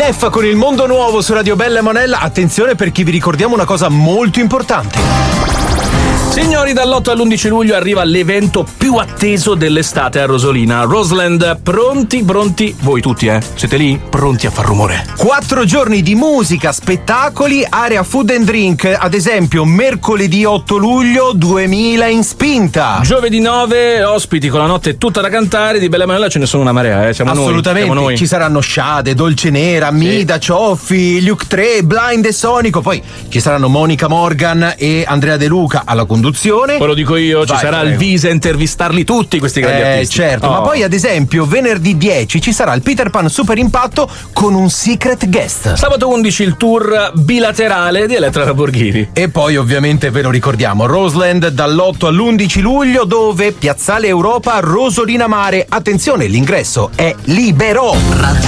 Neff con Il Mondo Nuovo su Radio Bella e Monella. Attenzione perché vi ricordiamo una cosa molto importante. Signori, dall'8 all'11 luglio arriva l'evento più atteso dell'estate a Rosolina. Roseland, pronti? Voi tutti, siete lì? Pronti a far rumore? 4 giorni di musica, spettacoli, area food and drink. Ad esempio, mercoledì 8 luglio 2000 in Spinta. Giovedì 9, ospiti con la notte tutta da cantare. Di Bella e Monella ce ne sono una marea, siamo assolutamente. Noi. Siamo noi. Ci saranno Shade, Dolce Nera, Mida, Cioffi, Luke 3, Blind e Sonico. Poi ci saranno Monica Morgan e Andrea De Luca alla conduzione. Poi lo dico io, ci sarà il Visa a intervistarli tutti questi grandi artisti. Certo, ma poi ad esempio venerdì 10 ci sarà il Peter Pan Super Impatto con un secret guest. Sabato 11 il tour bilaterale di Elettra Lamborghini. E poi ovviamente ve lo ricordiamo, Roseland dall'8 all'11 luglio, dove Piazzale Europa, Rosolina Mare. Attenzione, l'ingresso è libero.